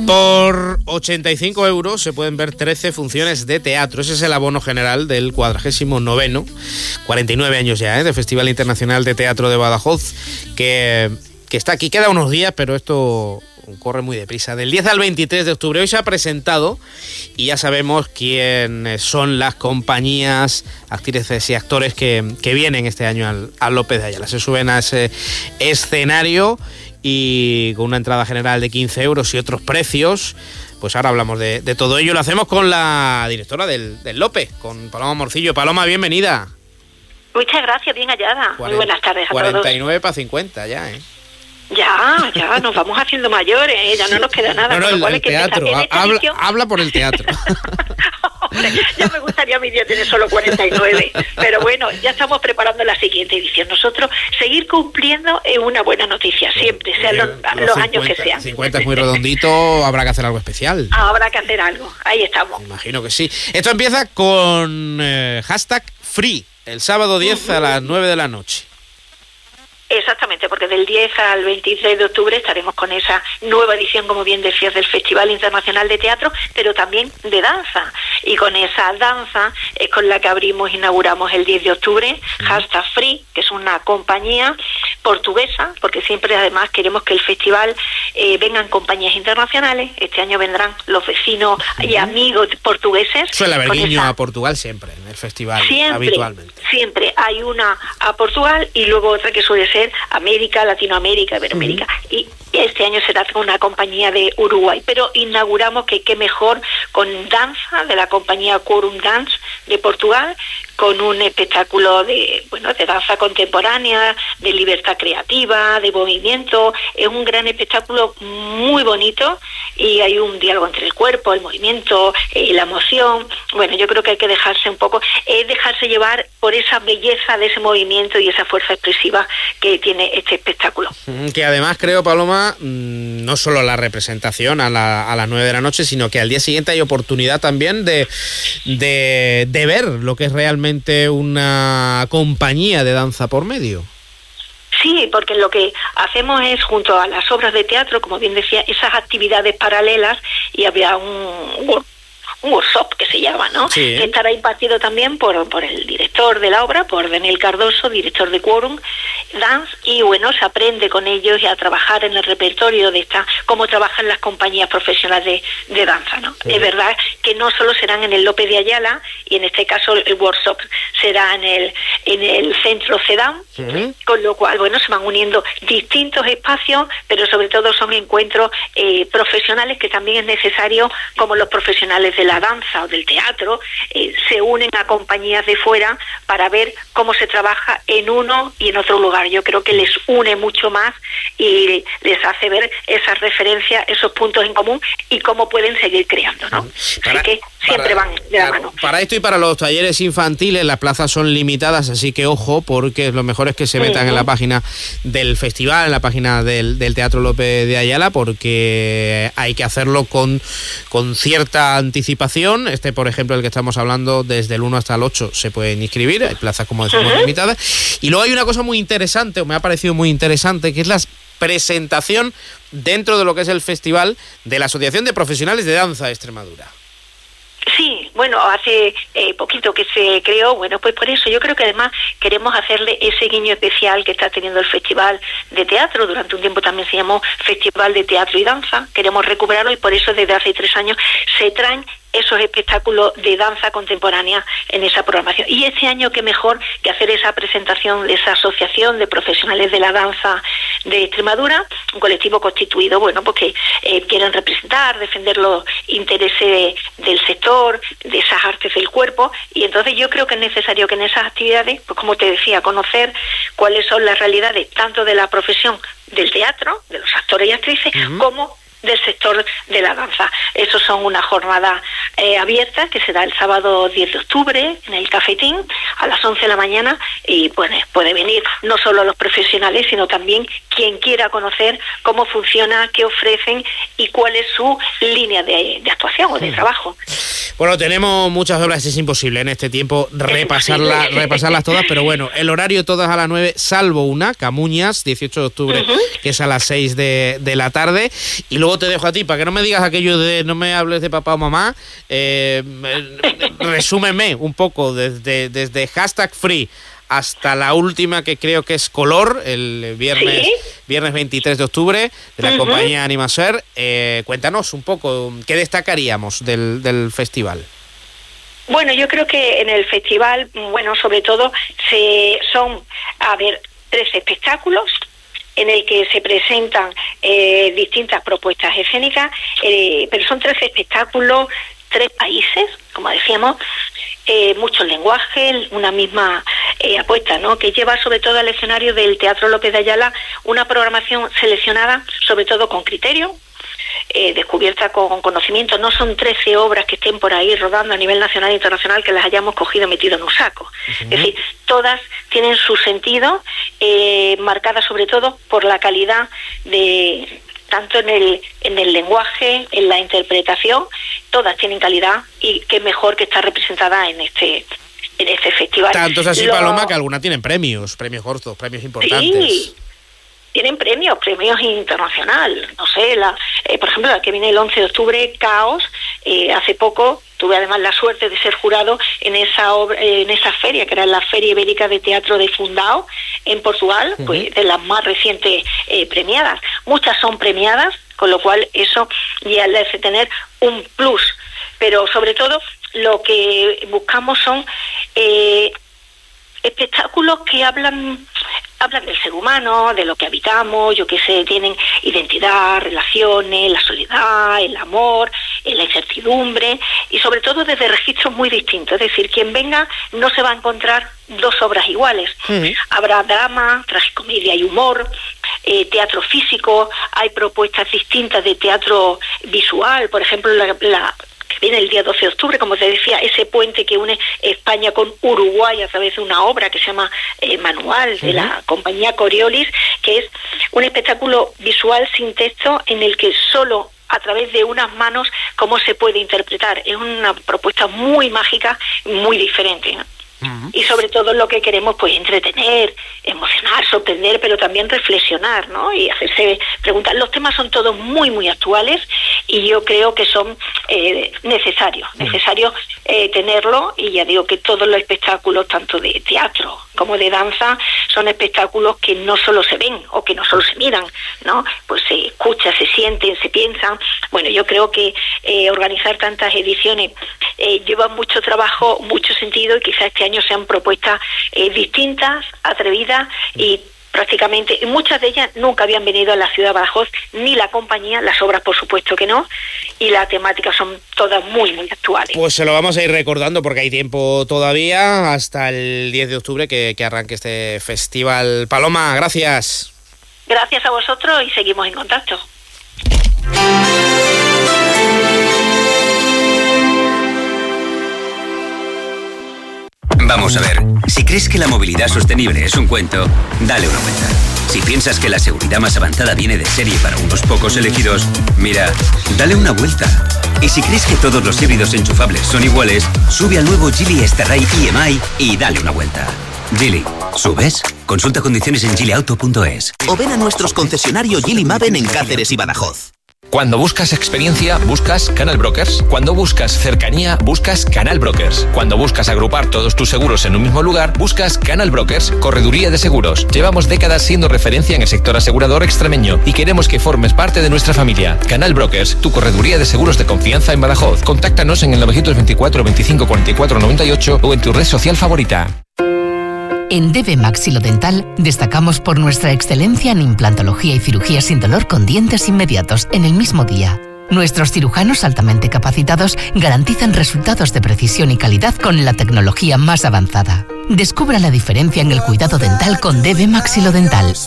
Por 85 euros se pueden ver 13 funciones de teatro. Ese es el abono general del 49º, 49 años ya, del Festival Internacional de Teatro de Badajoz, que está aquí. Queda unos días, pero esto corre muy deprisa. Del 10 al 23 de octubre. Hoy se ha presentado y ya sabemos quiénes son las compañías, actrices y actores que vienen este año al López de Ayala. Se suben a ese escenario y con una entrada general de 15 euros y otros precios. Pues ahora hablamos de todo ello. Lo hacemos con la directora del López, con Paloma Morcillo. Paloma, bienvenida. Muchas gracias, bien hallada. Muy buenas tardes a 49 para 50 ya, ¿eh? Ya, nos vamos haciendo mayores, ya no nos queda nada. No, el teatro, habla por el teatro. Hombre, ya me gustaría mi día tener solo 49, pero bueno, ya estamos preparando la siguiente edición. Nosotros seguir cumpliendo es una buena noticia, siempre, sean los 50, años que sean. 50 es muy redondito, habrá que hacer algo especial. Habrá que hacer algo, ahí estamos. Me imagino que sí. Esto empieza con hashtag free, el sábado 10 a las 9 de la noche. Exactamente, porque del 10 al 23 de octubre estaremos con esa nueva edición, como bien decías, del Festival Internacional de Teatro, pero también de danza. Y con esa danza es con la que inauguramos el 10 de octubre, hashtag Free, que es una compañía portuguesa, porque siempre además queremos que el festival vengan compañías internacionales. Este año vendrán los vecinos y amigos portugueses. Suele haber guiño a Portugal siempre en el festival, habitualmente. Siempre hay una a Portugal y luego otra que suele ser América, Latinoamérica, Iberoamérica. Y este año será una compañía de Uruguay. Pero inauguramos que qué mejor con danza de la compañía Quorum Dance de Portugal, con un espectáculo de danza contemporánea, de libertad creativa, de movimiento. Es un gran espectáculo muy bonito y hay un diálogo entre el cuerpo, el movimiento, la emoción. Bueno, yo creo que hay que dejarse llevar por esa belleza de ese movimiento y esa fuerza expresiva que tiene este espectáculo. Que además creo, Paloma, no solo la representación a las 9 de la noche, sino que al día siguiente hay oportunidad también de ver lo que es realmente una compañía de danza por medio. Sí, porque lo que hacemos es, junto a las obras de teatro, como bien decía, esas actividades paralelas, y había un workshop que se llama, ¿no? Sí. Que estará impartido también por el director de la obra, por Daniel Cardoso, director de Quorum Dance, y bueno, se aprende con ellos y a trabajar en el repertorio de cómo trabajan las compañías profesionales de danza, ¿no? Sí. Es verdad que no solo serán en el López de Ayala, y en este caso el workshop será en el centro CEDAM, con lo cual, bueno, se van uniendo distintos espacios, pero sobre todo son encuentros profesionales que también es necesario, como los profesionales de la danza o del teatro, se unen a compañías de fuera para ver cómo se trabaja en uno y en otro lugar. Yo creo que les une mucho más y les hace ver esas referencias, esos puntos en común y cómo pueden seguir creando, ¿no? Así que siempre van de la mano. Para esto y para los talleres infantiles las plazas son limitadas, así que ojo, porque lo mejor es que se metan en la página del festival, en la página del Teatro López de Ayala, porque hay que hacerlo con cierta anticipación. Por ejemplo, el que estamos hablando, desde el 1 hasta el 8 se pueden inscribir, hay plazas, como decimos, limitadas. Y luego hay una cosa muy interesante, o me ha parecido muy interesante, que es la presentación dentro de lo que es el festival de la Asociación de Profesionales de Danza de Extremadura. Sí, bueno, hace poquito que se creó, bueno, pues por eso yo creo que además queremos hacerle ese guiño especial que está teniendo el Festival de Teatro. Durante un tiempo también se llamó Festival de Teatro y Danza, queremos recuperarlo, y por eso desde hace 3 años se traen esos espectáculos de danza contemporánea en esa programación. Y este año qué mejor que hacer esa presentación de esa Asociación de Profesionales de la Danza de Extremadura, un colectivo constituido, bueno, porque quieren representar, defender los intereses del sector, de esas artes del cuerpo, y entonces yo creo que es necesario que en esas actividades, pues como te decía, conocer cuáles son las realidades tanto de la profesión del teatro, de los actores y actrices, como del sector de la danza. Eso son una jornada abierta que será el sábado 10 de octubre en el Cafetín a las 11 de la mañana, y puede venir no solo los profesionales, sino también quien quiera conocer cómo funciona, qué ofrecen y cuál es su línea de actuación o de trabajo. Bueno, tenemos muchas obras, es imposible en este tiempo repasarlas todas, pero bueno, el horario todas a las 9, salvo una, Camuñas, 18 de octubre, que es a las 6 de la tarde. Y luego te dejo a ti, para que no me digas aquello de no me hables de papá o mamá, resúmeme un poco desde hashtag free hasta la última, que creo que es Color, el viernes 23 de octubre, de la compañía Animaser. Cuéntanos un poco, ¿qué destacaríamos del festival? Bueno, yo creo que en el festival, sobre todo, son 3 espectáculos en el que se presentan distintas propuestas escénicas, pero son 13 espectáculos, 3 países, como decíamos, muchos lenguajes, una misma apuesta, ¿no? Que lleva sobre todo al escenario del Teatro López de Ayala una programación seleccionada, sobre todo con criterio, descubierta con conocimiento. No son 13 obras que estén por ahí rodando a nivel nacional e internacional que las hayamos cogido y metido en un saco. Es decir, todas tienen su sentido, marcadas sobre todo por la calidad de... tanto en el lenguaje, en la interpretación, todas tienen calidad, y qué mejor que estar representada en este festival. Tanto es así, Paloma, que algunas tienen premios gordos, premios importantes. Sí, tienen premios internacional. No sé, por ejemplo, la que viene el 11 de octubre, Caos. Hace poco tuve además la suerte de ser jurado en esa feria, que era la Feria Ibérica de Teatro de Fundao, en Portugal, pues de las más recientes premiadas. Muchas son premiadas, con lo cual eso ya le hace tener un plus. Pero sobre todo lo que buscamos son espectáculos que hablan del ser humano, de lo que habitamos, tienen identidad, relaciones, la soledad, el amor, la incertidumbre, y sobre todo desde registros muy distintos. Es decir, quien venga no se va a encontrar 2 obras iguales. Habrá drama, tragicomedia y humor, teatro físico, hay propuestas distintas de teatro visual, por ejemplo, que viene el día 12 de octubre, como te decía, ese puente que une España con Uruguay a través de una obra que se llama Manual, de la compañía Coriolis, que es un espectáculo visual sin texto en el que solo a través de unas manos cómo se puede interpretar. Es una propuesta muy mágica, muy diferente, ¿no? Y sobre todo lo que queremos, pues, entretener, emocionar, sorprender, pero también reflexionar, ¿no? Y hacerse preguntas. Los temas son todos muy, muy actuales, y yo creo que son necesarios tenerlo. Y ya digo que todos los espectáculos, tanto de teatro como de danza, son espectáculos que no solo se ven o que no solo se miran, ¿no? Pues se escucha, se sienten, se piensan. Bueno, yo creo que organizar tantas ediciones lleva mucho trabajo, mucho sentido, y quizás este año sean propuestas distintas, atrevidas, y prácticamente muchas de ellas nunca habían venido a la ciudad de Badajoz, ni la compañía, las obras por supuesto que no, y las temáticas son todas muy, muy actuales. Pues se lo vamos a ir recordando porque hay tiempo todavía, hasta el 10 de octubre que arranque este festival. Paloma, gracias. Gracias a vosotros y seguimos en contacto. Vamos a ver, si crees que la movilidad sostenible es un cuento, dale una vuelta. Si piensas que la seguridad más avanzada viene de serie para unos pocos elegidos, mira, dale una vuelta. Y si crees que todos los híbridos enchufables son iguales, sube al nuevo Geely Starray EMI y dale una vuelta. Geely, ¿subes? Consulta condiciones en geelyauto.es. O ven a nuestros concesionarios Geely Maven en Cáceres y Badajoz. Cuando buscas experiencia, buscas Canal Brokers. Cuando buscas cercanía, buscas Canal Brokers. Cuando buscas agrupar todos tus seguros en un mismo lugar, buscas Canal Brokers, Correduría de Seguros. Llevamos décadas siendo referencia en el sector asegurador extremeño y queremos que formes parte de nuestra familia. Canal Brokers, tu correduría de seguros de confianza en Badajoz. Contáctanos en el 924 25 44 98 o en tu red social favorita. En DB Maxilodental destacamos por nuestra excelencia en implantología y cirugía sin dolor con dientes inmediatos en el mismo día. Nuestros cirujanos altamente capacitados garantizan resultados de precisión y calidad con la tecnología más avanzada. Descubra la diferencia en el cuidado dental con DB Maxilodental.